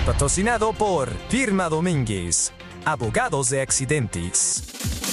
Patrocinado por Firma Domínguez, abogados de accidentes.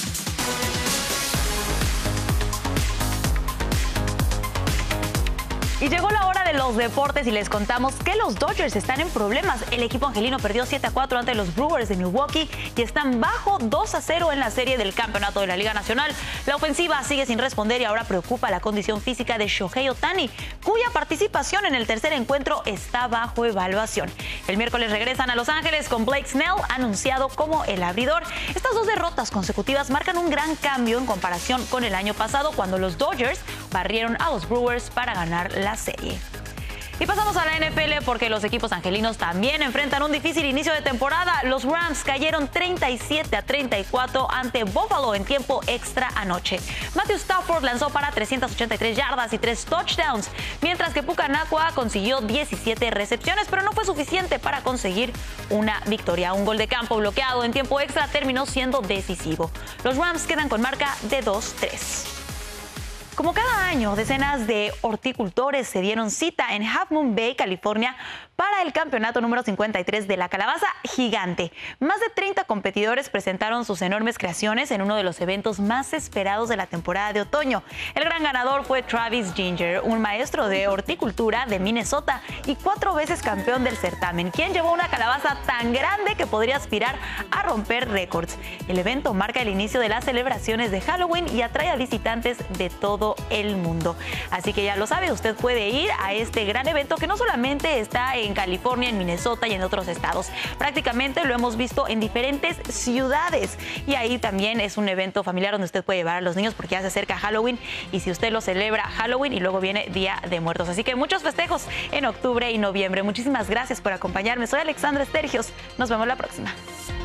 Y llegó la hora de los deportes y les contamos que los Dodgers están en problemas. El equipo angelino perdió 7-4 ante los Brewers de Milwaukee y están bajo 2-0 en la serie del campeonato de la Liga Nacional. La ofensiva sigue sin responder y ahora preocupa la condición física de Shohei Ohtani, cuya participación en el tercer encuentro está bajo evaluación. El miércoles regresan a Los Ángeles con Blake Snell anunciado como el abridor. Estas 2 derrotas consecutivas marcan un gran cambio en comparación con el año pasado, cuando los Dodgers barrieron a los Brewers para ganar la serie. Y pasamos a la NFL porque los equipos angelinos también enfrentan un difícil inicio de temporada. Los Rams cayeron 37-34 ante Buffalo en tiempo extra anoche. Matthew Stafford lanzó para 383 yardas y 3 touchdowns, mientras que Puka Nacua consiguió 17 recepciones, pero no fue suficiente para conseguir una victoria. Un gol de campo bloqueado en tiempo extra terminó siendo decisivo. Los Rams quedan con marca de 2-3. Como cada año, decenas de horticultores se dieron cita en Half Moon Bay, California, para el campeonato número 53 de la calabaza gigante. Más de 30 competidores presentaron sus enormes creaciones en uno de los eventos más esperados de la temporada de otoño. El gran ganador fue Travis Ginger, un maestro de horticultura de Minnesota y 4 veces campeón del certamen, quien llevó una calabaza tan grande que podría aspirar a romper récords. El evento marca el inicio de las celebraciones de Halloween y atrae a visitantes de todo el mundo. Así que ya lo sabe, usted puede ir a este gran evento que no solamente está en California, en Minnesota y en otros estados. Prácticamente lo hemos visto en diferentes ciudades. Y ahí también es un evento familiar donde usted puede llevar a los niños porque ya se acerca Halloween. Y si usted lo celebra Halloween y luego viene Día de Muertos. Así que muchos festejos en octubre y noviembre. Muchísimas gracias por acompañarme. Soy Alexandra Estergios. Nos vemos la próxima.